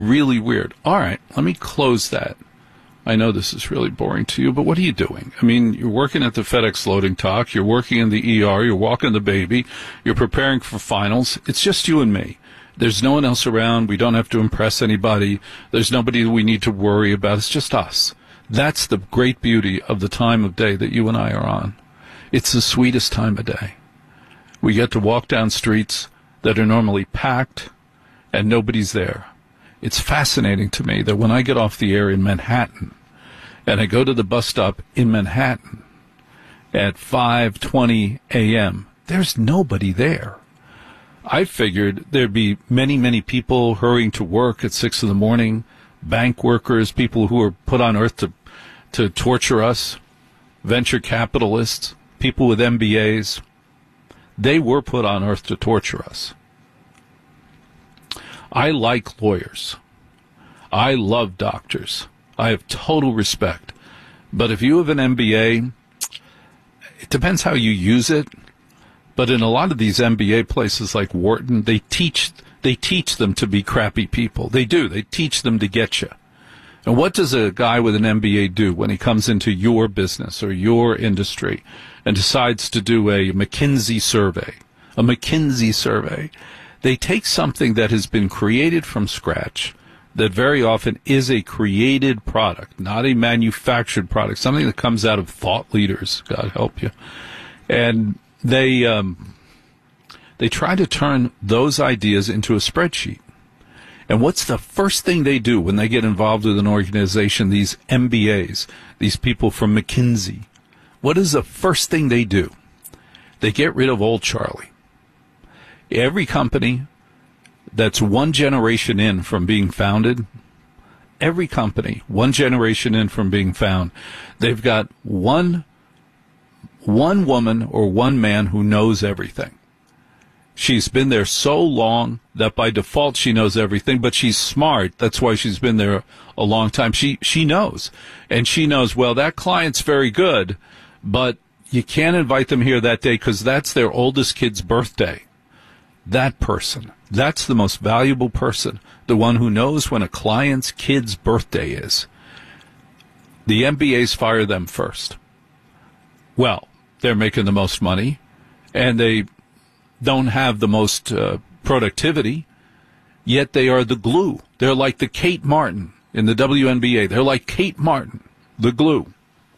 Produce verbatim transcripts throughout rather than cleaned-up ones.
really weird. All right, let me close that. I know this is really boring to you, but what are you doing? I mean, you're working at the FedEx loading dock, you're working in the E R, you're walking the baby, you're preparing for finals. It's just you and me. There's no one else around. We don't have to impress anybody. There's nobody that we need to worry about. It's just us. That's the great beauty of the time of day that you and I are on. It's the sweetest time of day. We get to walk down streets that are normally packed, and nobody's there. It's fascinating to me that when I get off the air in Manhattan, and I go to the bus stop in Manhattan at five twenty a.m., there's nobody there. I figured there'd be many, many people hurrying to work at six in the morning, bank workers, people who are put on earth to, to torture us, venture capitalists, people with M B As. They were put on earth to torture us. I like lawyers. I love doctors. I have total respect. But if you have an M B A, it depends how you use it. But in a lot of these M B A places like Wharton, they teach they teach them to be crappy people. They do. They teach them to get you. And what does a guy with an M B A do when he comes into your business or your industry and decides to do a McKinsey survey? A McKinsey survey. They take something that has been created from scratch, that very often is a created product, not a manufactured product, something that comes out of thought leaders, God help you. And they um, they try to turn those ideas into a spreadsheet. And what's the first thing they do when they get involved with an organization, these M B As, these people from McKinsey? What is the first thing they do? They get rid of old Charlie. Every company that's one generation in from being founded, every company, one generation in from being found, they've got one, one woman or one man who knows everything. She's been there so long that by default she knows everything, but she's smart. That's why she's been there a long time. She, she knows. And she knows, well, that client's very good, but you can't invite them here that day because that's their oldest kid's birthday. That person, that's the most valuable person, the one who knows when a client's kid's birthday is. The M B As fire them first. Well, they're making the most money, and they don't have the most uh, productivity, yet they are the glue. They're like the Kate Martin in the W N B A. They're like Kate Martin, the glue.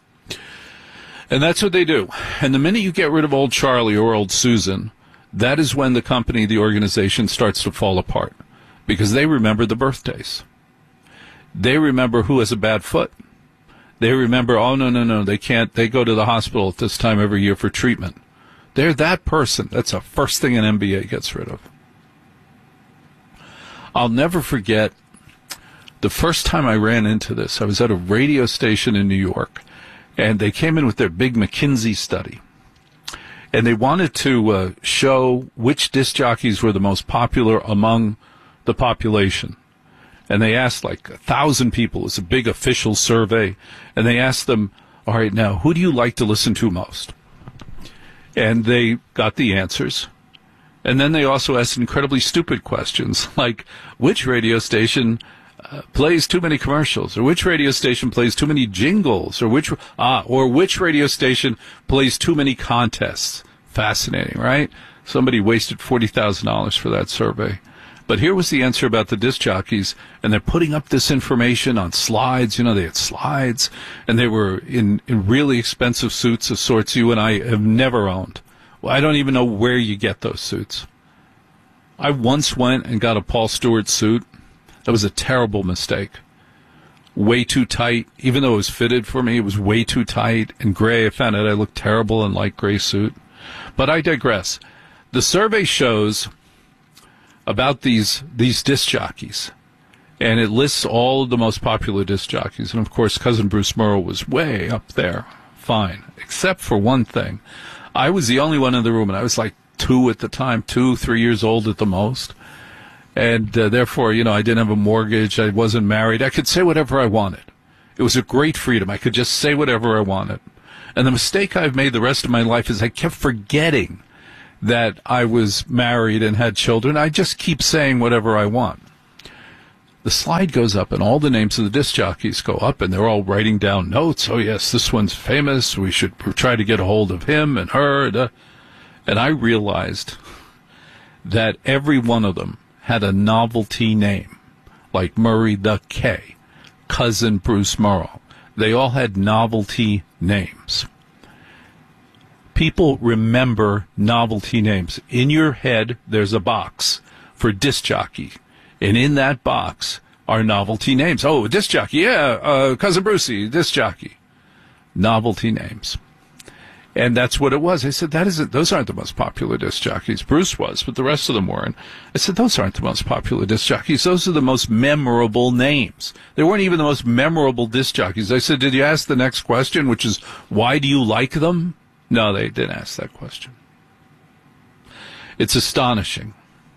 And that's what they do. And the minute you get rid of old Charlie or old Susan, that is when the company, the organization, starts to fall apart, because they remember the birthdays. They remember who has a bad foot. They remember, oh, no, no, no, they can't. They go to the hospital at this time every year for treatment. They're that person. That's the first thing an M B A gets rid of. I'll never forget the first time I ran into this. I was at a radio station in New York, and they came in with their big McKinsey study. And they wanted to uh, show which disc jockeys were the most popular among the population. And they asked like a thousand people. It was a big official survey. And they asked them, all right, now, who do you like to listen to most? And they got the answers. And then they also asked incredibly stupid questions, like which radio station uh, plays too many commercials, or which radio station plays too many jingles, or which ah, or which radio station plays too many contests. Fascinating, right? Somebody wasted forty thousand dollars for that survey. But here was the answer about the disc jockeys, and they're putting up this information on slides. You know, they had slides, and they were in, in really expensive suits of sorts you and I have never owned. Well, I don't even know where you get those suits. I once went and got a Paul Stewart suit. That was a terrible mistake. Way too tight. Even though it was fitted for me, it was way too tight. And gray, I found out I looked terrible in light gray suit. But I digress. The survey shows about these these disc jockeys, and it lists all of the most popular disc jockeys. And, of course, Cousin Bruce Merle was way up there. Fine. Except for one thing. I was the only one in the room, and I was like two at the time, two, three years old at the most. And uh, therefore, you know, I didn't have a mortgage. I wasn't married. I could say whatever I wanted. It was a great freedom. I could just say whatever I wanted. And the mistake I've made the rest of my life is I kept forgetting that I was married and had children. I just keep saying whatever I want. the slide goes up and all the names of the disc jockeys go up and they're all writing down notes. Oh, yes, this one's famous. We should try to get a hold of him and her. And I realized that every one of them had a novelty name, like Murray the K, Cousin Bruce Morrow. They all had novelty names. People remember novelty names. In your head, there's a box for disc jockey. And in that box are novelty names. Oh, disc jockey, yeah, uh, Cousin Brucey, disc jockey. Novelty names. And that's what it was. I said, that isn't, those aren't the most popular disc jockeys. Bruce was, but the rest of them weren't. I said, those aren't the most popular disc jockeys. Those are the most memorable names. They weren't even the most memorable disc jockeys. I said, did you ask the next question, which is, why do you like them? No, they didn't ask that question. It's astonishing.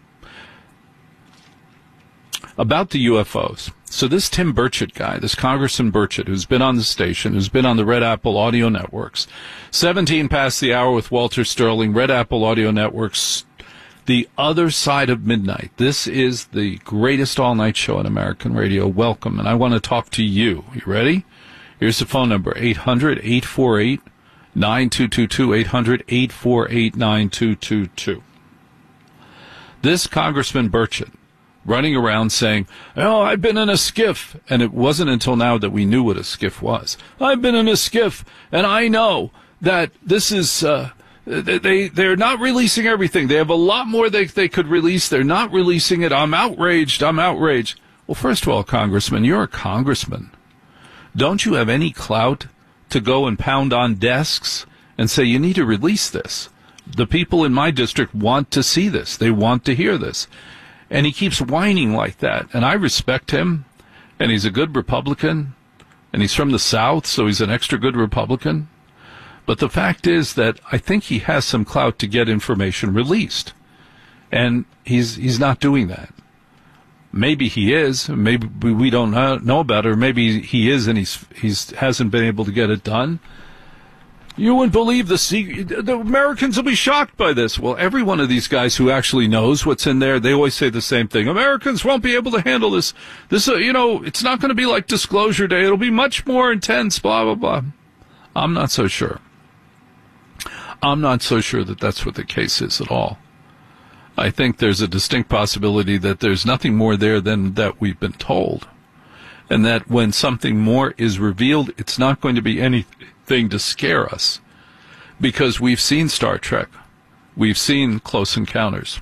About the U F Os. So this Tim Burchett guy, this Congressman Burchett, who's been on the station, who's been on the Red Apple Audio Networks, seventeen past the hour with Walter Sterling, Red Apple Audio Networks, the other side of midnight. This is the greatest all-night show on American radio. Welcome, and I want to talk to you. You ready? Here's the phone number, eight hundred, eight four eight, nine two two two, eight hundred, eight four eight, nine two two two. This Congressman Burchett, running around saying, oh, I've been in a skiff. And it wasn't until now that we knew what a skiff was. I've been in a skiff, and I know that this is, uh, they, they're not releasing everything. They have a lot more they, they could release. They're not releasing it. I'm outraged. I'm outraged. Well, first of all, Congressman, you're a congressman. Don't you have any clout to go and pound on desks and say, you need to release this? The people in my district want to see this. They want to hear this. And he keeps whining like that. And I respect him, and he's a good Republican, and he's from the South, so he's an extra good Republican. But the fact is that I think he has some clout to get information released. And he's he's not doing that. Maybe he is. Maybe we don't know about it. Or maybe he is, and he's he's hasn't been able to get it done. You wouldn't believe the secret. The Americans will be shocked by this. Well, every one of these guys who actually knows what's in there, they always say the same thing. Americans won't be able to handle this. This, uh, you know, it's not going to be like Disclosure Day. It'll be much more intense, blah, blah, blah. I'm not so sure. I'm not so sure that that's what the case is at all. I think there's a distinct possibility that there's nothing more there than that we've been told. And that when something more is revealed, it's not going to be anything to scare us. Because we've seen Star Trek. We've seen Close Encounters.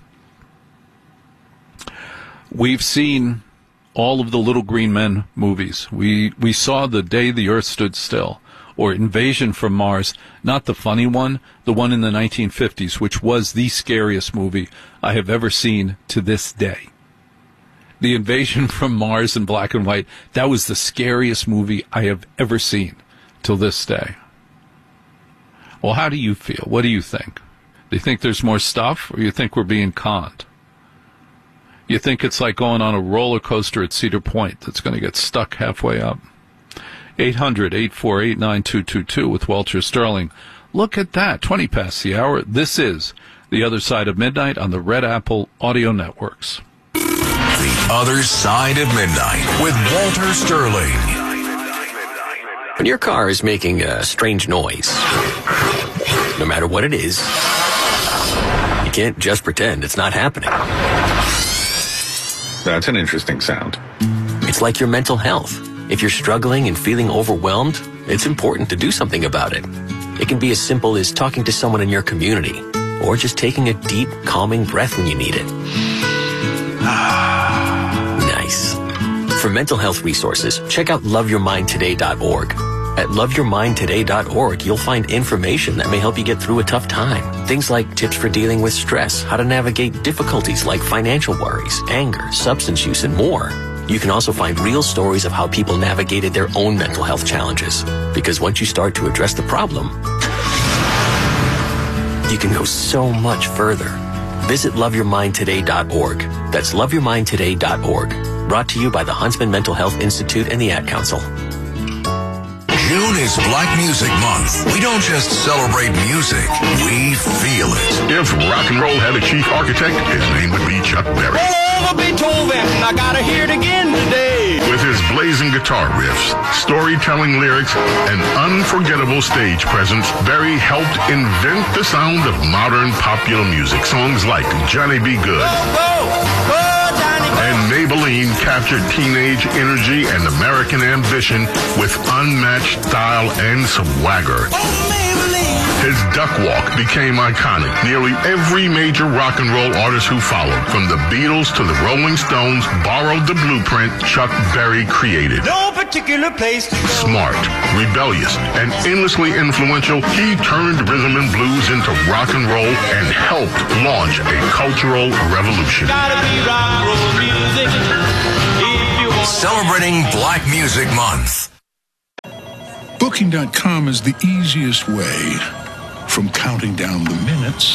We've seen all of the Little Green Men movies. We, we saw The Day the Earth Stood Still, or Invasion from Mars, not the funny one, the one in the nineteen fifties, which was the scariest movie I have ever seen to this day. The Invasion from Mars in black and white, that was the scariest movie I have ever seen till this day. Well, how do you feel? What do you think? Do you think there's more stuff, or you think we're being conned? You think it's like going on a roller coaster at Cedar Point that's going to get stuck halfway up? eight hundred, eight four eight, nine two two two with Walter Sterling. Look at that, twenty past the hour. This is The Other Side of Midnight on the Red Apple Audio Networks. The Other Side of Midnight with Walter Sterling. When your car is making a strange noise, no matter what it is, you can't just pretend it's not happening. That's an interesting sound. It's like your mental health. If you're struggling and feeling overwhelmed, it's important to do something about it. It can be as simple as talking to someone in your community, or just taking a deep, calming breath when you need it. Nice. For mental health resources, check out love your mind today dot org. At love your mind today dot org, you'll find information that may help you get through a tough time. Things like tips for dealing with stress, how to navigate difficulties like financial worries, anger, substance use, and more. You can also find real stories of how people navigated their own mental health challenges. Because once you start to address the problem, you can go so much further. Visit love your mind today dot org. That's love your mind today dot org. Brought to you by the Huntsman Mental Health Institute and the Ad Council. June is Black Music Month. We don't just celebrate music, we feel it. If rock and roll had a chief architect, his name would be Chuck Berry. of Beethoven, I gotta hear it again today. With his blazing guitar riffs, storytelling lyrics, and unforgettable stage presence, Berry helped invent the sound of modern popular music. Songs like Johnny B. Good Go, go, go, Johnny, go. and Maybelline captured teenage energy and American ambition with unmatched style and swagger. Oh, Maybelline. His duck walk became iconic. Nearly every major rock and roll artist who followed, from the Beatles to the Rolling Stones, borrowed the blueprint Chuck Berry created. No particular place to go. Smart, rebellious, and endlessly influential, he turned rhythm and blues into rock and roll and helped launch a cultural revolution. Gotta be rock and roll music if you want. Celebrating Black Music Month. Booking dot com is the easiest way from counting down the minutes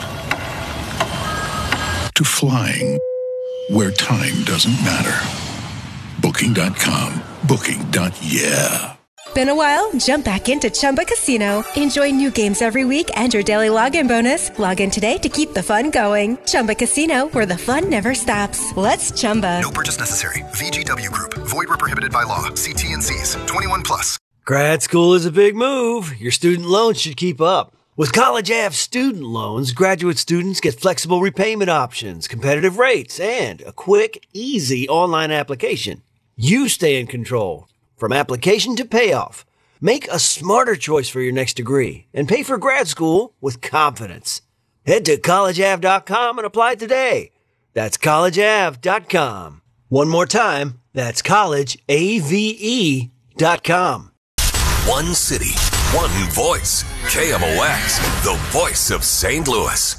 to flying where time doesn't matter. Booking dot com. Booking. Yeah. Been a while? Jump back into Chumba Casino. Enjoy new games every week and your daily login bonus. Log in today to keep the fun going. Chumba Casino, where the fun never stops. Let's Chumba. No purchase necessary. V G W Group. Void where prohibited by law. See T and C's. twenty-one plus. Grad school is a big move. Your student loans should keep up. With College Ave student loans, graduate students get flexible repayment options, competitive rates, and a quick, easy online application. You stay in control from application to payoff. Make a smarter choice for your next degree and pay for grad school with confidence. Head to college ave dot com and apply today. That's college ave dot com. One more time, that's college ave dot com. One city, one voice. K M O X, the voice of Saint Louis.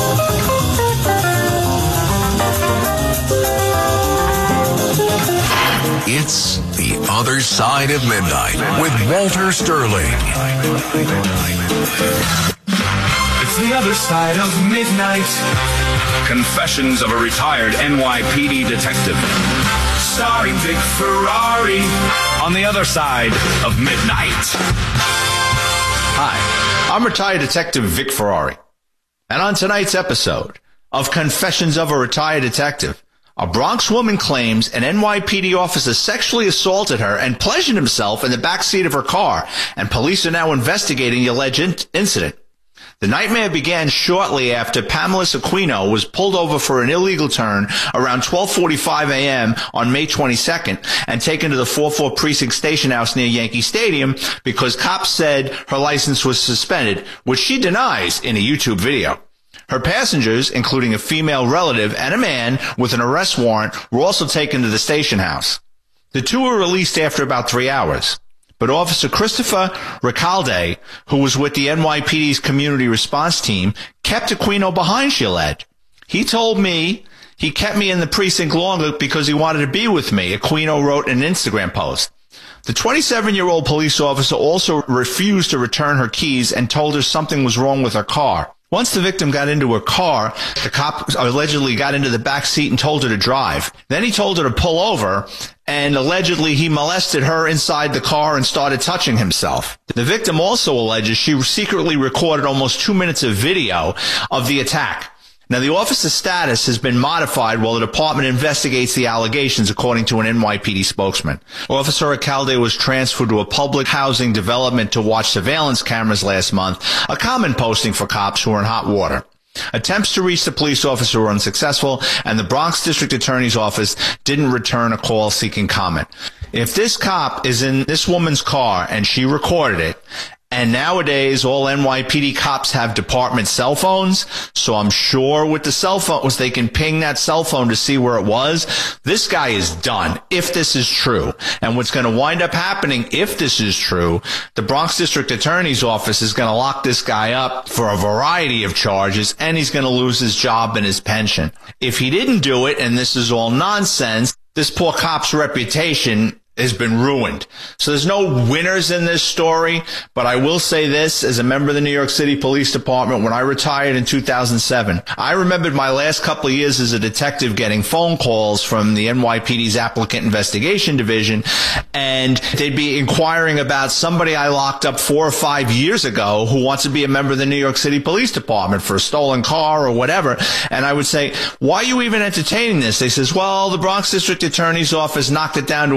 It's The Other Side of Midnight with Walter Sterling. It's The Other Side of Midnight. Confessions of a retired N Y P D detective. Starring Vic Ferrari on The Other Side of Midnight. Hi, I'm retired detective Vic Ferrari. And on tonight's episode of Confessions of a Retired Detective, a Bronx woman claims an N Y P D officer sexually assaulted her and pleasured himself in the backseat of her car, and police are now investigating the alleged in- incident. The nightmare began shortly after Pamela Aquino was pulled over for an illegal turn around twelve forty-five a.m. on May twenty-second and taken to the four four Precinct Station House near Yankee Stadium because cops said her license was suspended, which she denies in a YouTube video. Her passengers, including a female relative and a man with an arrest warrant, were also taken to the station house. The two were released after about three hours. But Officer Christopher Recalde, who was with the N Y P D's community response team, kept Aquino behind, she alleged. He told me he kept me in the precinct longer because he wanted to be with me, Aquino wrote in an Instagram post. The twenty-seven-year-old police officer also refused to return her keys and told her something was wrong with her car. Once the victim got into her car, the cop allegedly got into the back seat and told her to drive. Then he told her to pull over, and allegedly he molested her inside the car and started touching himself. The victim also alleges she secretly recorded almost two minutes of video of the attack. Now, the officer's status has been modified while the department investigates the allegations, according to an N Y P D spokesman. Officer Recalde was transferred to a public housing development to watch surveillance cameras last month, a common posting for cops who are in hot water. Attempts to reach the police officer were unsuccessful, and the Bronx District Attorney's Office didn't return a call seeking comment. If this cop is in this woman's car and she recorded it, and nowadays, all N Y P D cops have department cell phones, so I'm sure with the cell phones, they can ping that cell phone to see where it was. This guy is done, if this is true. And what's going to wind up happening, if this is true, the Bronx District Attorney's Office is going to lock this guy up for a variety of charges, and he's going to lose his job and his pension. If he didn't do it, and this is all nonsense, this poor cop's reputation has been ruined. So there's no winners in this story, but I will say this, as a member of the New York City Police Department, when I retired in two thousand seven, I remembered my last couple of years as a detective getting phone calls from the N Y P D's Applicant Investigation Division, and they'd be inquiring about somebody I locked up four or five years ago who wants to be a member of the New York City Police Department for a stolen car or whatever. And I would say, why are you even entertaining this? They says, well, the Bronx District Attorney's Office knocked it down to